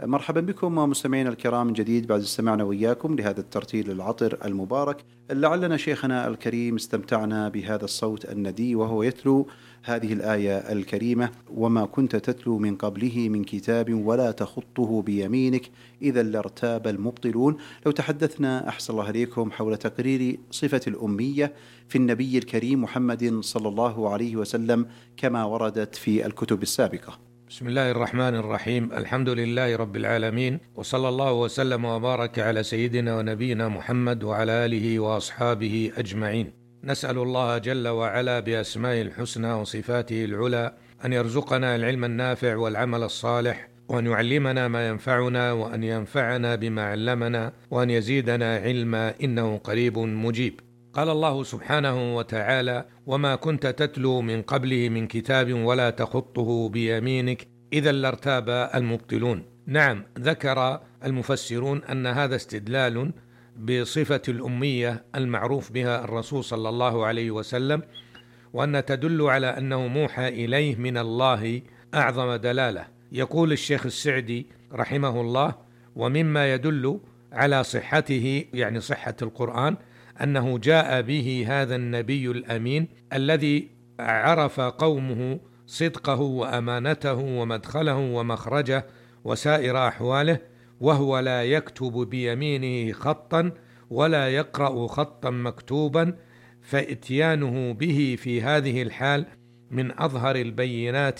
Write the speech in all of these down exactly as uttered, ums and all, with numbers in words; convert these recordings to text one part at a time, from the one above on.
مرحبا بكم ومستمعينا الكرام من جديد بعد استمعنا وإياكم لهذا الترتيل العطر المبارك. لعلنا شيخنا الكريم استمتعنا بهذا الصوت الندي وهو يتلو هذه الآية الكريمة: وما كنت تتلو من قبله من كتاب ولا تخطه بيمينك إذا لارتاب المبطلون. لو تحدثنا أحسن الله عليكم حول تقرير صفة الأمية في النبي الكريم محمد صلى الله عليه وسلم كما وردت في الكتب السابقة. بسم الله الرحمن الرحيم. الحمد لله رب العالمين، وصلى الله وسلم وبارك على سيدنا ونبينا محمد وعلى آله وأصحابه أجمعين. نسأل الله جل وعلا بأسمائه الحسنى وصفاته العلى أن يرزقنا العلم النافع والعمل الصالح، وأن يعلمنا ما ينفعنا، وأن ينفعنا بما علمنا، وأن يزيدنا علما، إنه قريب مجيب. قال الله سبحانه وتعالى: وما كنت تتلو من قبله من كتاب ولا تخطه بيمينك إذا لارتاب المبطلون. نعم، ذكر المفسرون أن هذا استدلال بصفة الأمية المعروف بها الرسول صلى الله عليه وسلم، وأن تدل على أنه موحى إليه من الله أعظم دلالة. يقول الشيخ السعدي رحمه الله: ومما يدل على صحته، يعني صحة القرآن، أنه جاء به هذا النبي الأمين الذي عرف قومه صدقه وأمانته ومدخله ومخرجه وسائر أحواله، وهو لا يكتب بيمينه خطا ولا يقرأ خطا مكتوبا، فإتيانه به في هذه الحال من أظهر البينات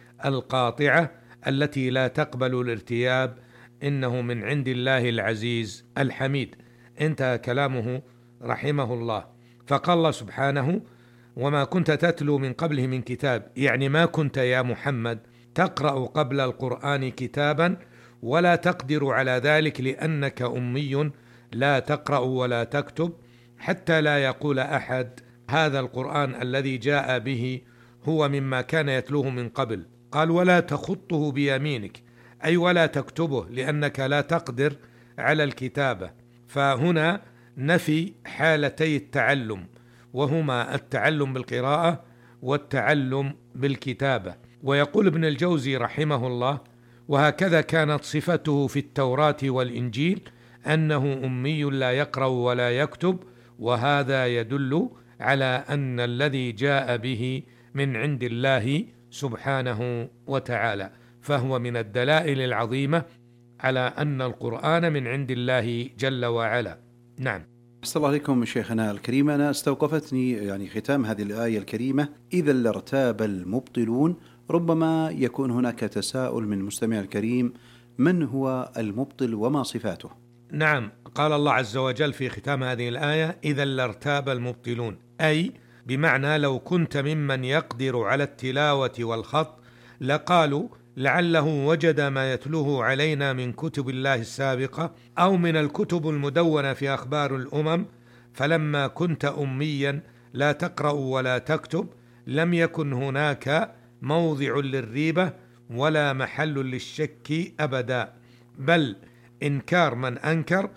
القاطعة التي لا تقبل الارتياب، إنه من عند الله العزيز الحميد. انتهى كلامه رحمه الله. فقال الله سبحانه: وما كنت تتلو من قبله من كتاب، يعني ما كنت يا محمد تقرأ قبل القرآن كتابا، ولا تقدر على ذلك لأنك أمي لا تقرأ ولا تكتب، حتى لا يقول أحد هذا القرآن الذي جاء به هو مما كان يتلوه من قبل. قال: ولا تخطه بيمينك، أي ولا تكتبه لأنك لا تقدر على الكتابة. فهنا نفي حالتي التعلم، وهما التعلم بالقراءة والتعلم بالكتابة. ويقول ابن الجوزي رحمه الله: وهكذا كانت صفته في التوراة والإنجيل، أنه أمي لا يقرأ ولا يكتب، وهذا يدل على أن الذي جاء به من عند الله سبحانه وتعالى، فهو من الدلائل العظيمة على أن القرآن من عند الله جل وعلا. نعم. أحسن الله عليكم شيخنا الكريم. أنا استوقفتني يعني ختام هذه الآية الكريمة: إذا لارتاب المبطلون. ربما يكون هناك تساؤل من المستمع الكريم: من هو المبطل وما صفاته؟ نعم، قال الله عز وجل في ختام هذه الآية: إذا لارتاب المبطلون، أي بمعنى لو كنت ممن يقدر على التلاوة والخط لقالوا لعله وجد ما يتلوه علينا من كتب الله السابقة أو من الكتب المدونة في أخبار الأمم، فلما كنت أميا لا تقرأ ولا تكتب لم يكن هناك موضع للريبة ولا محل للشك أبدا، بل إنكار من أنكر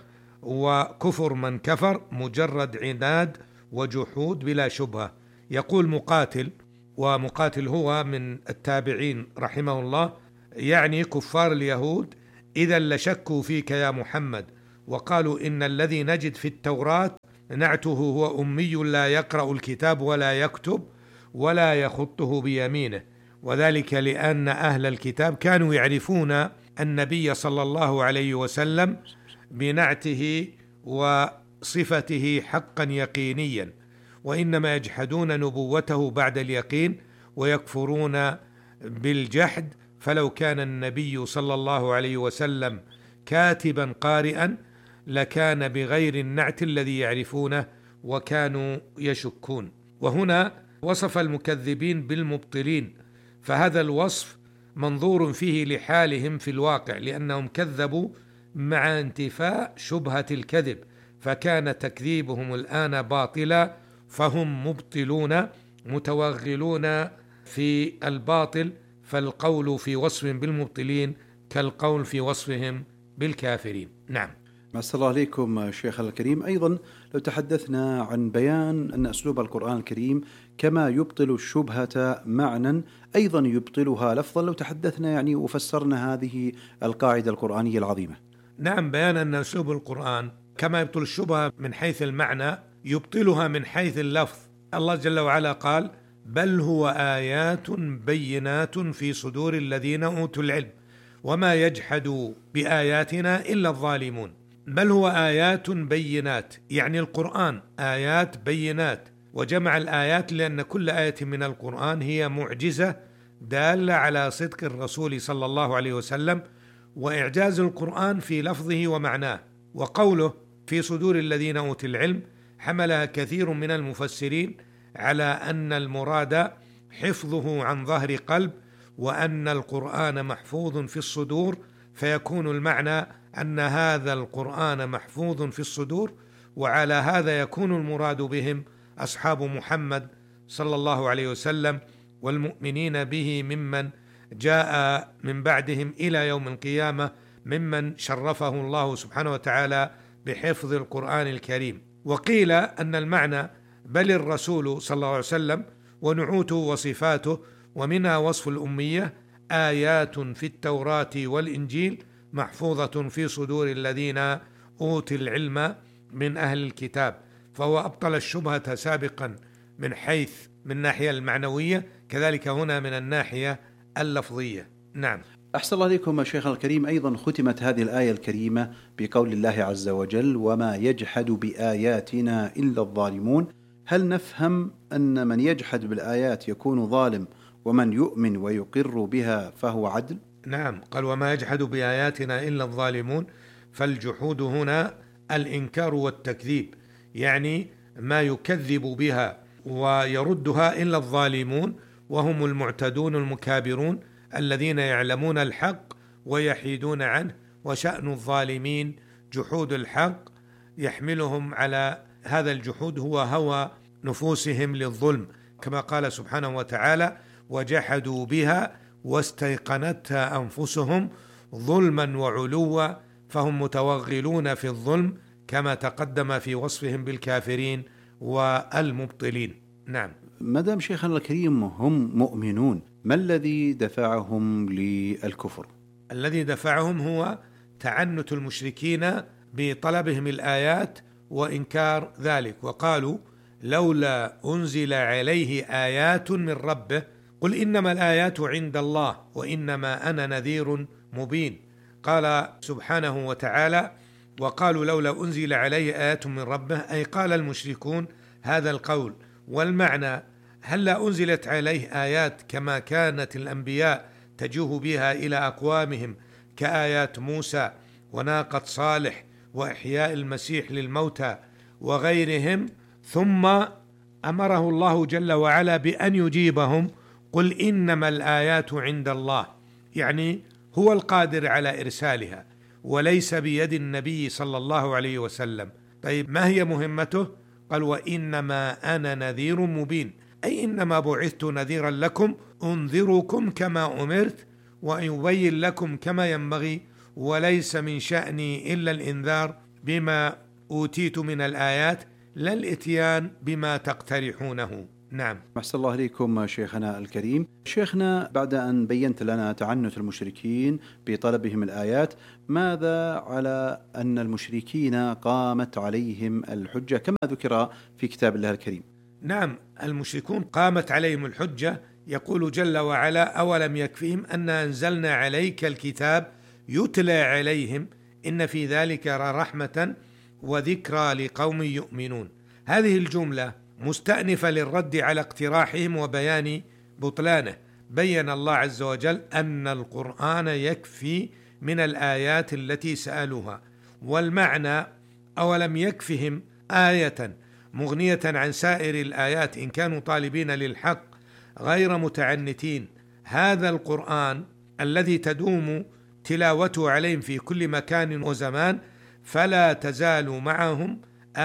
وكفر من كفر، مجرد عناد وجحود بلا شبهة. يقول مقاتل، ومقاتل هو من التابعين رحمه الله، يعني كفار اليهود: إذا لشكوا فيك يا محمد وقالوا إن الذي نجد في التوراة نعته هو أمي لا يقرأ الكتاب ولا يكتب ولا يخطه بيمينه، وذلك لأن أهل الكتاب كانوا يعرفون النبي صلى الله عليه وسلم بنعته وصفته حقا يقينيا، وإنما يجحدون نبوته بعد اليقين ويكفرون بالجحد. فلو كان النبي صلى الله عليه وسلم كاتبا قارئا لكان بغير النعت الذي يعرفونه وكانوا يشكون. وهنا وصف المكذبين بالمبطلين، فهذا الوصف منظور فيه لحالهم في الواقع، لأنهم كذبوا مع انتفاء شبهة الكذب، فكان تكذيبهم الآن باطلا، فهم مبطلون متوغلون في الباطل، فالقول في وصفهم بالمبطلين كالقول في وصفهم بالكافرين. نعم. أحسن الله عليكم شيخ الكريم. أيضا لو تحدثنا عن بيان أن أسلوب القرآن الكريم كما يبطل الشبهة معنى أيضا يبطلها لفظا، لو تحدثنا يعني وفسرنا هذه القاعدة القرآنية العظيمة. نعم، بيان أن أسلوب القرآن كما يبطل الشبهة من حيث المعنى يبطلها من حيث اللفظ. الله جل وعلا قال: بل هو آيات بينات في صدور الذين أوتوا العلم وما يجحد بآياتنا إلا الظالمون. بل هو آيات بينات، يعني القرآن آيات بينات، وجمع الآيات لأن كل آية من القرآن هي معجزة دالة على صدق الرسول صلى الله عليه وسلم وإعجاز القرآن في لفظه ومعناه. وقوله في صدور الذين أوتوا العلم حملها كثير من المفسرين على أن المراد حفظه عن ظهر قلب، وأن القرآن محفوظ في الصدور، فيكون المعنى أن هذا القرآن محفوظ في الصدور، وعلى هذا يكون المراد بهم أصحاب محمد صلى الله عليه وسلم والمؤمنين به ممن جاء من بعدهم إلى يوم القيامة ممن شرفه الله سبحانه وتعالى بحفظ القرآن الكريم. وقيل أن المعنى بل الرسول صلى الله عليه وسلم ونعوته وصفاته، ومنها وصف الأمية، آيات في التوراة والإنجيل محفوظة في صدور الذين أوتوا العلم من أهل الكتاب. فهو أبطل الشبهة سابقا من حيث من الناحية المعنوية، كذلك هنا من الناحية اللفظية. نعم. أحسن الله عليكم شيخ الكريم. أيضا ختمت هذه الآية الكريمة بقول الله عز وجل: وما يجحد بآياتنا إلا الظالمون. هل نفهم أن من يجحد بالآيات يكون ظالم، ومن يؤمن ويقر بها فهو عدل؟ نعم، قال: وما يجحد بآياتنا إلا الظالمون. فالجحود هنا الإنكار والتكذيب، يعني ما يكذب بها ويردها إلا الظالمون، وهم المعتدون المكابرون الذين يعلمون الحق ويحيدون عنه. وشأن الظالمين جحود الحق، يحملهم على هذا الجحود هو هوى نفوسهم للظلم، كما قال سبحانه وتعالى: وجحدوا بها واستيقنتها أنفسهم ظلما وعلوا فهم متوغلون في الظلم، كما تقدم في وصفهم بالكافرين والمبطلين. نعم. مدام شيخنا الكريم هم مؤمنون، ما الذي دفعهم للكفر؟ الذي دفعهم هو تعنت المشركين بطلبهم الآيات وإنكار ذلك، وقالوا: لولا أنزل عليه آيات من ربه قل إنما الآيات عند الله وإنما أنا نذير مبين. قال سبحانه وتعالى: وقالوا لولا أنزل عليه آيات من ربه، أي قال المشركون هذا القول. والمعنى: هل لا أنزلت عليه آيات كما كانت الأنبياء تجوه بها إلى أقوامهم، كآيات موسى وناقة صالح وإحياء المسيح للموتى وغيرهم؟ ثم أمره الله جل وعلا بأن يجيبهم: قل إنما الآيات عند الله، يعني هو القادر على إرسالها وليس بيد النبي صلى الله عليه وسلم. طيب، ما هي مهمته؟ قال: وإنما أنا نذير مبين، أي إنما بعثت نذيرا لكم أنذركم كما أمرت وأبين لكم كما ينبغي، وليس من شأني إلا الإنذار بما أوتيت من الآيات لا الإتيان بما تقترحونه. نعم. أحسن الله عليكم شيخنا الكريم. شيخنا، بعد أن بينت لنا تعنت المشركين بطلبهم الآيات، ماذا على أن المشركين قامت عليهم الحجة كما ذكر في كتاب الله الكريم؟ نعم، المشركون قامت عليهم الحجة. يقول جل وعلا: أولم يكفيهم أن أنزلنا عليك الكتاب يتلى عليهم إن في ذلك رحمة وذكرى لقوم يؤمنون. هذه الجملة مستأنفة للرد على اقتراحهم وبيان بطلانه. بين الله عز وجل أن القرآن يكفي من الآيات التي سألوها، والمعنى: أولم يكفهم آية مغنية عن سائر الآيات إن كانوا طالبين للحق غير متعنتين. هذا القرآن الذي تدوم تلاوته عليهم في كل مكان وزمان، فلا تزال معهم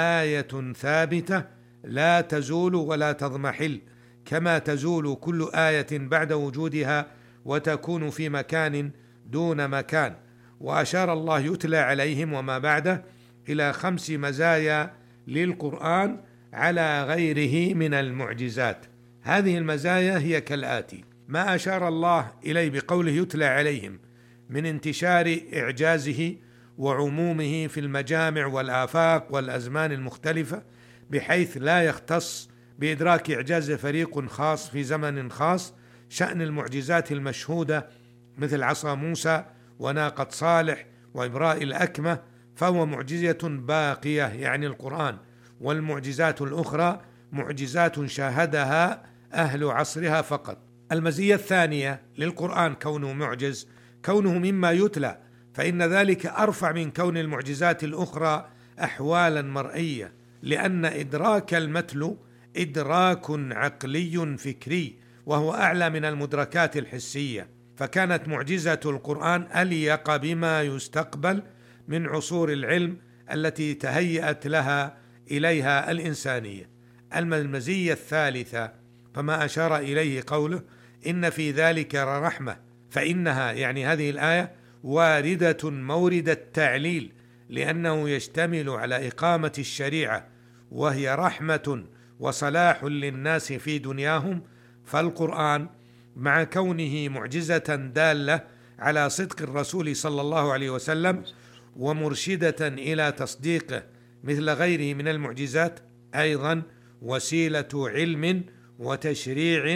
آية ثابتة لا تزول ولا تضمحل، كما تزول كل آية بعد وجودها وتكون في مكان دون مكان. وأشار الله يتلى عليهم وما بعده إلى خمس مزايا للقرآن على غيره من المعجزات. هذه المزايا هي كالآتي: ما أشار الله إليه بقوله يتلى عليهم من انتشار إعجازه وعمومه في المجامع والآفاق والأزمان المختلفة، بحيث لا يختص بإدراك إعجاز فريق خاص في زمن خاص. شأن المعجزات المشهودة مثل عصا موسى وناقة صالح وإبراء الأكمة فهو معجزة باقية يعني القرآن، والمعجزات الأخرى معجزات شاهدها أهل عصرها فقط. المزية الثانية للقرآن كونه معجز كونه مما يتلى، فإن ذلك أرفع من كون المعجزات الأخرى أحوالا مرئية، لأن إدراك المتلو إدراك عقلي فكري، وهو أعلى من المدركات الحسية. فكانت معجزة القرآن أليق بما يستقبل من عصور العلم التي تهيأت لها إليها الإنسانية. أما المزية الثالثة فما أشار إليه قوله إن في ذلك رحمة، فإنها يعني هذه الآية واردة مورد التعليل، لأنه يشتمل على إقامة الشريعة وهي رحمة وصلاح للناس في دنياهم. فالقرآن مع كونه معجزة دالة على صدق الرسول صلى الله عليه وسلم ومرشدة إلى تصديقه مثل غيره من المعجزات، أيضا وسيلة علم وتشريع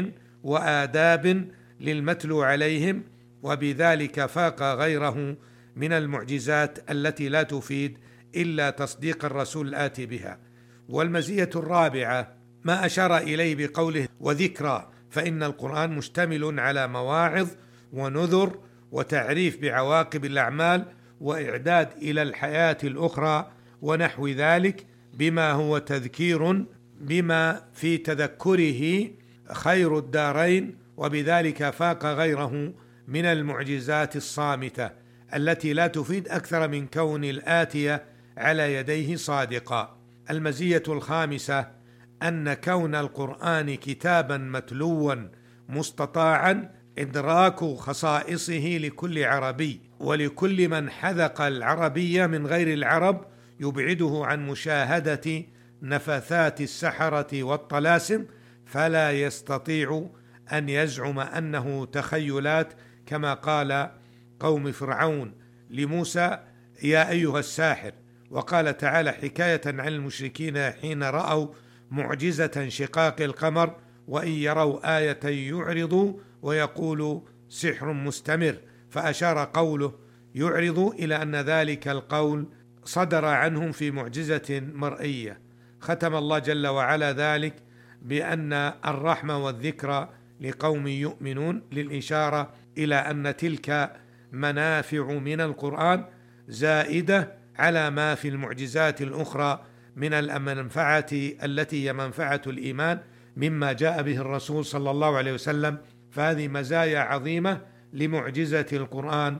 وآداب للمتلو عليهم، وبذلك فاق غيره من المعجزات التي لا تفيد إلا تصديق الرسول الآتي بها. والمزية الرابعة ما أشار إليه بقوله وذكرى، فإن القرآن مشتمل على مواعظ ونذر وتعريف بعواقب الأعمال وإعداد إلى الحياة الأخرى ونحو ذلك، بما هو تذكير بما في تذكره خير الدارين، وبذلك فاق غيره من المعجزات الصامتة التي لا تفيد أكثر من كون الآتية على يديه صادقا. المزية الخامسة أن كون القرآن كتابا متلوا مستطاعا إدراك خصائصه لكل عربي ولكل من حذق العربية من غير العرب، يبعده عن مشاهدة نفثات السحرة والطلاسم، فلا يستطيع أن يزعم أنه تخيلات، كما قال قوم فرعون لموسى يا أيها الساحر. وقال تعالى حكاية عن المشركين حين رأوا معجزة شقاق القمر وإن يروا آية يعرضوا ويقولوا سحر مستمر، فأشار قوله يعرضوا إلى أن ذلك القول صدر عنهم في معجزة مرئية. ختم الله جل وعلا ذلك بأن الرحمة والذكرى لقوم يؤمنون، للإشارة إلى أن تلك منافع من القرآن زائدة على ما في المعجزات الأخرى من المنفعة التي هي منفعة الإيمان مما جاء به الرسول صلى الله عليه وسلم. فهذه مزايا عظيمة لمعجزة القرآن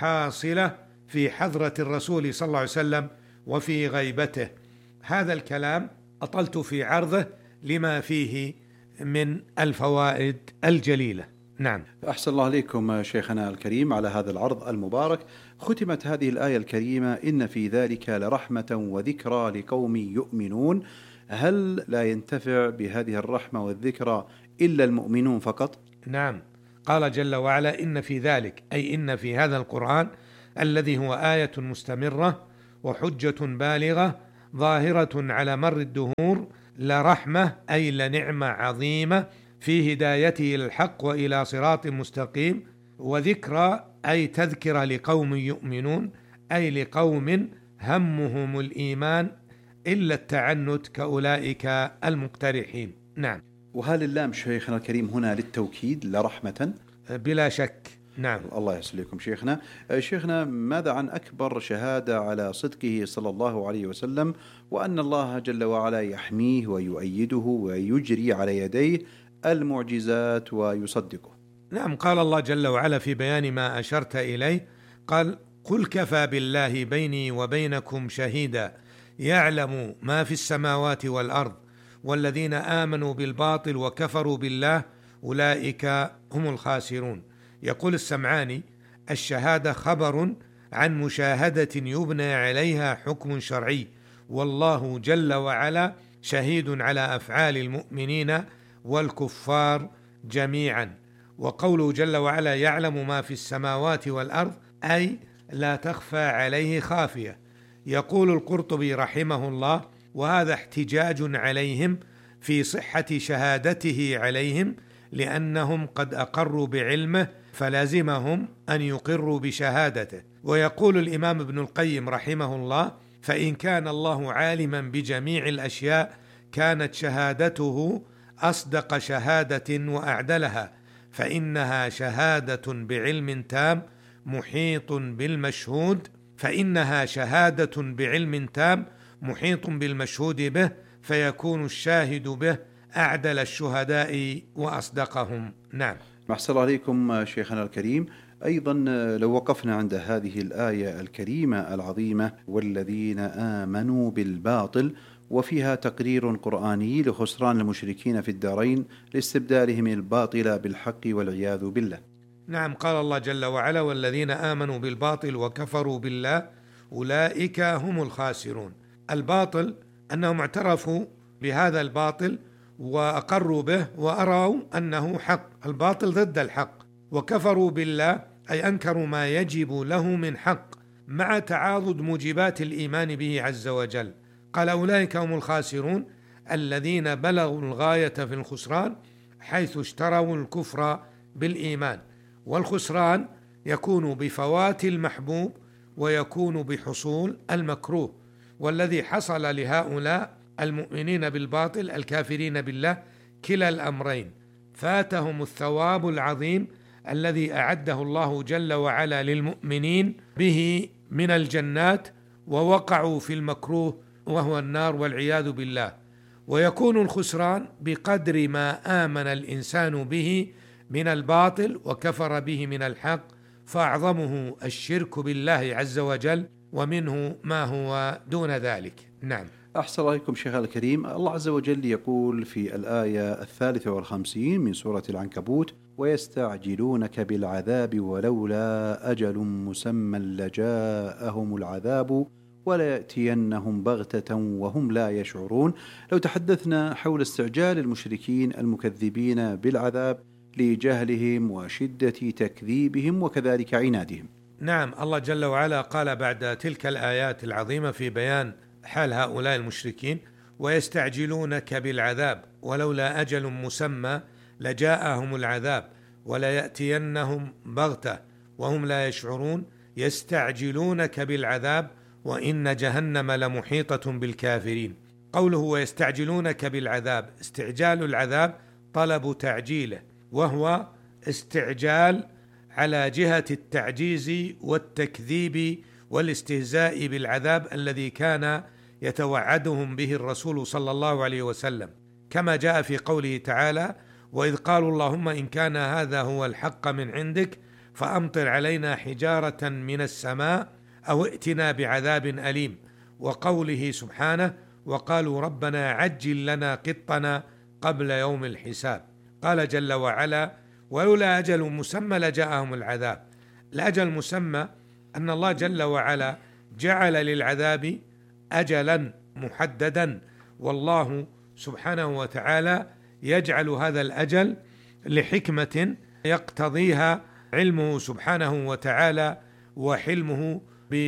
حاصلة في حضرة الرسول صلى الله عليه وسلم وفي غيبته. هذا الكلام أطلت في عرضه لما فيه من الفوائد الجليلة. نعم. أحسن الله عليكم شيخنا الكريم على هذا العرض المبارك. ختمت هذه الآية الكريمة إن في ذلك لرحمة وذكرى لقوم يؤمنون. هل لا ينتفع بهذه الرحمة والذكرى إلا المؤمنون فقط؟ نعم، قال جل وعلا إن في ذلك، أي إن في هذا القرآن الذي هو آية مستمرة وحجة بالغة ظاهرة على مر الدهور لرحمة، أي لنعمة عظيمة في هدايته إلى الحق وإلى صراط مستقيم، وذكرى أي تذكرة لقوم يؤمنون، أي لقوم همهم الإيمان إلا التعنت كأولئك المقترحين. نعم. وهل اللام شيخنا الكريم هنا للتوكيد لرحمة؟ بلا شك. نعم. الله يسلمكم شيخنا. شيخنا، ماذا عن أكبر شهادة على صدقه صلى الله عليه وسلم وأن الله جل وعلا يحميه ويؤيده ويجري على يديه المعجزات ويصدقه؟ نعم، قال الله جل وعلا في بيان ما أشرت إليه، قال قل كفى بالله بيني وبينكم شهيدا يعلم ما في السماوات والأرض والذين آمنوا بالباطل وكفروا بالله أولئك هم الخاسرون. يقول السمعاني الشهادة خبر عن مشاهدة يبنى عليها حكم شرعي، والله جل وعلا شهيد على أفعال المؤمنين والكفار جميعا. وقوله جل وعلا يعلم ما في السماوات والأرض، أي لا تخفى عليه خافية. يقول القرطبي رحمه الله: وهذا احتجاج عليهم في صحة شهادته عليهم، لأنهم قد أقروا بعلمه فلازمهم أن يقروا بشهادته. ويقول الإمام ابن القيم رحمه الله: فإن كان الله عالما بجميع الأشياء كانت شهادته أصدق شهادة وأعدلها، فإنها شهادة بعلم تام محيط بالمشهود فإنها شهادة بعلم تام محيط بالمشهود به، فيكون الشاهد به أعدل الشهداء وأصدقهم. نعم. أحسن الله عليكم شيخنا الكريم. أيضا لو وقفنا عند هذه الآية الكريمة العظيمة: والذين آمنوا بالباطل، وفيها تقرير قرآني لخسران المشركين في الدارين لاستبدالهم الباطل بالحق والعياذ بالله. نعم، قال الله جل وعلا: والذين آمنوا بالباطل وكفروا بالله أولئك هم الخاسرون. الباطل أنهم اعترفوا بهذا الباطل وأقروا به وأروا أنه حق، الباطل ضد الحق. وكفروا بالله أي أنكروا ما يجب له من حق مع تعاضد موجبات الإيمان به عز وجل. قال أولئك هم الخاسرون الذين بلغوا الغاية في الخسران حيث اشتروا الكفر بالإيمان. والخسران يكون بفوات المحبوب ويكون بحصول المكروه، والذي حصل لهؤلاء المؤمنين بالباطل الكافرين بالله كلا الأمرين: فاتهم الثواب العظيم الذي أعده الله جل وعلا للمؤمنين به من الجنات، ووقعوا في المكروه وهو النار والعياذ بالله. ويكون الخسران بقدر ما آمن الإنسان به من الباطل وكفر به من الحق، فأعظمه الشرك بالله عز وجل، ومنه ما هو دون ذلك. نعم. أحسن الله عليكم شيخ الكريم. الله عز وجل يقول في الآية الثالثة والخمسين من سورة العنكبوت: ويستعجلونك بالعذاب ولولا أجل مسمى لجاءهم العذاب وليأتينهم بغتة وهم لا يشعرون. لو تحدثنا حول استعجال المشركين المكذبين بالعذاب لجهلهم وشدة تكذيبهم وكذلك عنادهم. نعم، الله جل وعلا قال بعد تلك الآيات العظيمة في بيان حال هؤلاء المشركين: ويستعجلونك بالعذاب ولولا أجل مسمى لجاءهم العذاب وليأتينهم بغتة وهم لا يشعرون. يستعجلونك بالعذاب وإن جهنم لمحيطة بالكافرين. قوله ويستعجلونك بالعذاب، استعجال العذاب طلب تعجيله، وهو استعجال على جهة التعجيز والتكذيب والاستهزاء بالعذاب الذي كان يتوعدهم به الرسول صلى الله عليه وسلم، كما جاء في قوله تعالى: وإذ قالوا اللهم إن كان هذا هو الحق من عندك فأمطر علينا حجارة من السماء أو ائتنا بعذاب أليم. وقوله سبحانه: وقالوا ربنا عجل لنا قطنا قبل يوم الحساب. قال جل وعلا: ولولا أجل مسمى لجاءهم العذاب. الأجل المسمى أن الله جل وعلا جعل للعذاب أجلا محددا، والله سبحانه وتعالى يجعل هذا الأجل لحكمة يقتضيها علمه سبحانه وتعالى وحلمه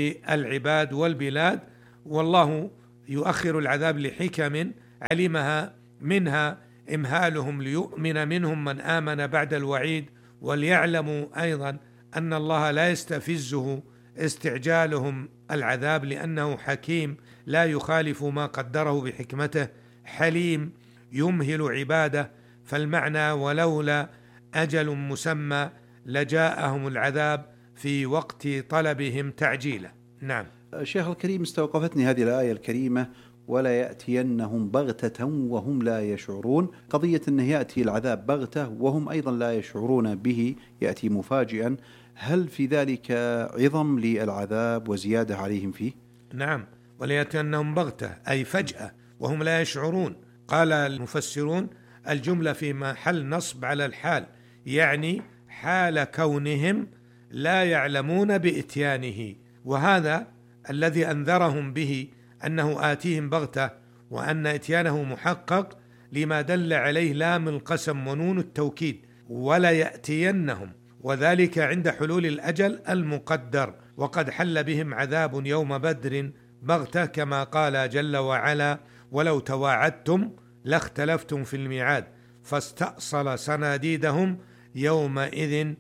بالعباد والبلاد، والله يؤخر العذاب لحكم علمها، منها إمهالهم ليؤمن منهم من آمن بعد الوعيد، وليعلموا أيضا أن الله لا يستفزه استعجالهم العذاب لأنه حكيم لا يخالف ما قدره بحكمته، حليم يمهل عباده. فالمعنى ولولا أجل مسمى لجاءهم العذاب في وقت طلبهم تعجيله. نعم. شيخ الكريم، استوقفتني هذه الآية الكريمة: ولا يأتينهم بغتة وهم لا يشعرون. قضية أنه يأتي العذاب بغتة وهم أيضا لا يشعرون به، يأتي مفاجئا، هل في ذلك عظم للعذاب وزيادة عليهم فيه؟ نعم، ولا يأتينهم بغتة أي فجأة وهم لا يشعرون. قال المفسرون الجملة في محل نصب على الحال، يعني حال كونهم لا يعلمون بإتيانه، وهذا الذي أنذرهم به أنه آتيهم بغتة وأن إتيانه محقق لما دل عليه لام القسم ونون التوكيد، ولا يأتينهم، وذلك عند حلول الأجل المقدر، وقد حل بهم عذاب يوم بدر بغتة كما قال جل وعلا: ولو تواعدتم لاختلفتم في الميعاد فاستأصل صناديدهم يومئذ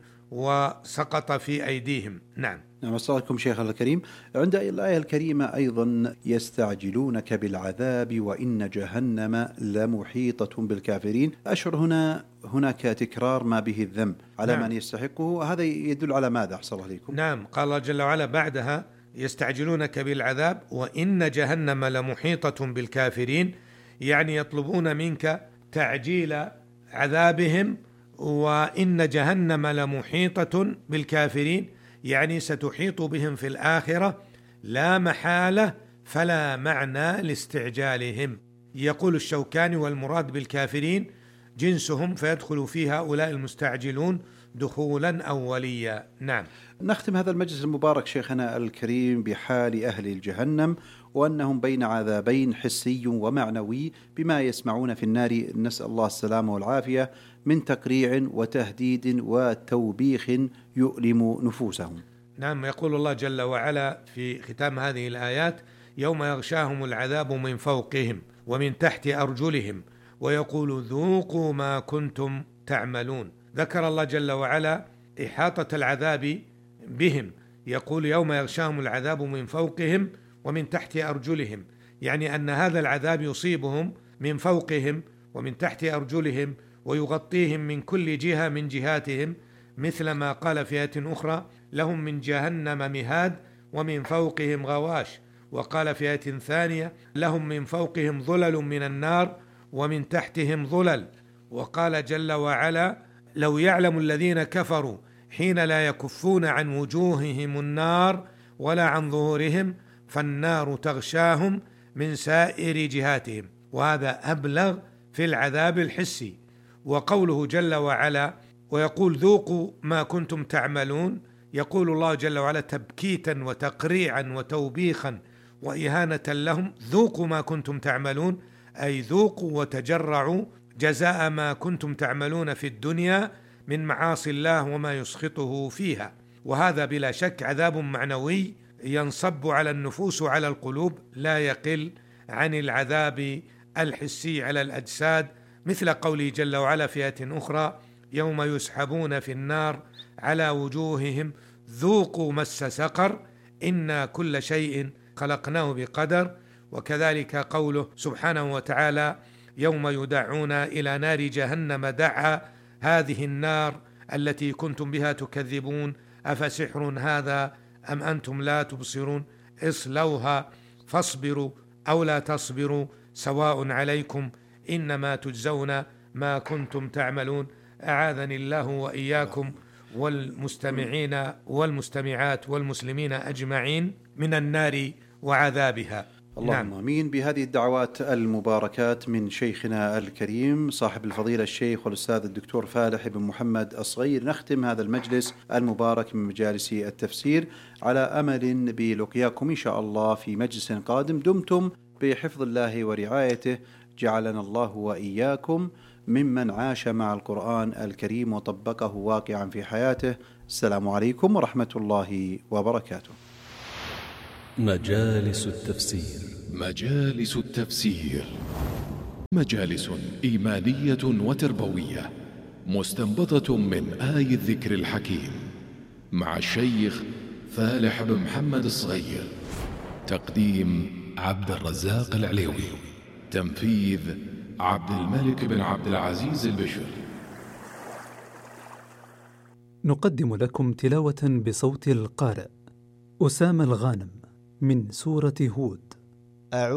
وسقط في أيديهم. نعم. نعم، أستاذكم شيخنا الكريم. عند الآية الكريمة أيضا: يستعجلونك بالعذاب وإن جهنم لمحيطة بالكافرين. أشعر هنا هناك تكرار ما به الذنب على نعم. من يستحقه. هذا يدل على ماذا أحسن الله عليكم؟ نعم، قال الله جل وعلا بعدها: يستعجلونك بالعذاب وإن جهنم لمحيطة بالكافرين، يعني يطلبون منك تعجيل عذابهم، وإن جهنم لمحيطة بالكافرين يعني ستحيط بهم في الآخرة لا محالة، فلا معنى لاستعجالهم. يقول الشوكاني: والمراد بالكافرين جنسهم، فيدخل في هؤلاء المستعجلون دخولا أوليا. نعم. نختم هذا المجلس المبارك شيخنا الكريم بحال أهل الجهنم، وأنهم بين عذابين حسي ومعنوي بما يسمعون في النار، نسأل الله السلامة والعافية، من تقريع وتهديد وتوبيخ يؤلم نفوسهم. نعم، يقول الله جل وعلا في ختام هذه الآيات: يوم يغشاهم العذاب من فوقهم ومن تحت أرجلهم ويقول ذوقوا ما كنتم تعملون. ذكر الله جل وعلا إحاطة العذاب بهم، يقول: يوم يغشاهم العذاب من فوقهم ومن تحت أرجلهم، يعني أن هذا العذاب يصيبهم من فوقهم ومن تحت أرجلهم ويغطيهم من كل جهة من جهاتهم، مثل ما قال في آية أخرى: لهم من جهنم مهاد ومن فوقهم غواش. وقال في آية ثانية: لهم من فوقهم ظلل من النار ومن تحتهم ظلل. وقال جل وعلا: لو يعلم الذين كفروا حين لا يكفون عن وجوههم النار ولا عن ظهورهم فالنار تغشاهم من سائر جهاتهم. وهذا أبلغ في العذاب الحسي. وقوله جل وعلا: ويقول ذوقوا ما كنتم تعملون، يقول الله جل وعلا تبكيتا وتقريعا وتوبيخا وإهانة لهم: ذوقوا ما كنتم تعملون، أي ذوقوا وتجرعوا جزاء ما كنتم تعملون في الدنيا من معاصي الله وما يسخطه فيها. وهذا بلا شك عذاب معنوي ينصب على النفوس وعلى القلوب، لا يقل عن العذاب الحسي على الأجساد، مثل قوله جل وعلا في آية أخرى: يوم يسحبون في النار على وجوههم ذوقوا مس سقر إنا كل شيء خلقناه بقدر. وكذلك قوله سبحانه وتعالى: يوم يدعون إلى نار جهنم دعا هذه النار التي كنتم بها تكذبون أفسحر هذا أم أنتم لا تبصرون اصلوها فاصبروا أو لا تصبروا سواء عليكم إنما تجزون ما كنتم تعملون. أعاذني الله وإياكم والمستمعين والمستمعات والمسلمين أجمعين من النار وعذابها. اللهم آمين. بهذه الدعوات المباركات من شيخنا الكريم صاحب الفضيلة الشيخ والأستاذ الدكتور فالح بن محمد الصغير نختم هذا المجلس المبارك من مجالس التفسير، على أمل بلقياكم إن شاء الله في مجلس قادم. دمتم بحفظ الله ورعايته، جعلنا الله وإياكم ممن عاش مع القرآن الكريم وطبقه واقعا في حياته. السلام عليكم ورحمة الله وبركاته. مجالس التفسير. مجالس التفسير مجالس إيمانية وتربوية مستنبطة من آي الذكر الحكيم، مع الشيخ فالح بن محمد الصغير. تقديم عبد الرزاق العليوي. تنفيذ عبد الملك بن عبد العزيز البشر. نقدم لكم تلاوة بصوت القارئ أسامة الغانم من سورة هود.